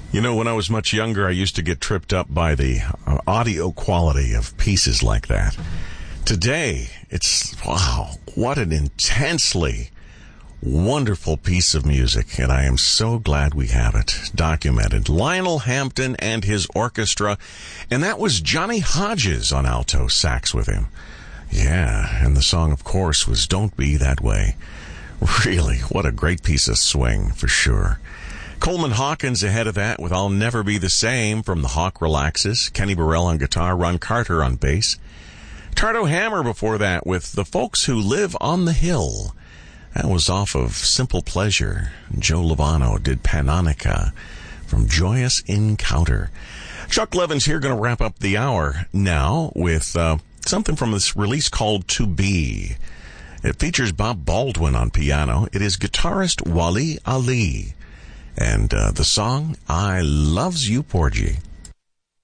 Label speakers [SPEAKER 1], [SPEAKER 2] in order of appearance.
[SPEAKER 1] You know, when I was much younger, I used to get tripped up by the audio quality of pieces like that. Today, it's, wow, what an intensely wonderful piece of music, and I am so glad we have it documented. Lionel Hampton and his orchestra, and that was Johnny Hodges on alto sax with him. Yeah, and the song, of course, was Don't Be That Way. Really, what a great piece of swing, for sure. Coleman Hawkins ahead of that with I'll Never Be the Same from the Hawk Relaxes. Kenny Burrell on guitar, Ron Carter on bass. Tardo Hammer before that with The Folks Who Live on the Hill. That was off of Simple Pleasure. Joe Lovano did Panonica from Joyous Encounter. Chuck Levin's here, going to wrap up the hour now with something from this release called To Be. It features Bob Baldwin on piano. It is guitarist Wally Ali. And the song, I Loves You, Porgy.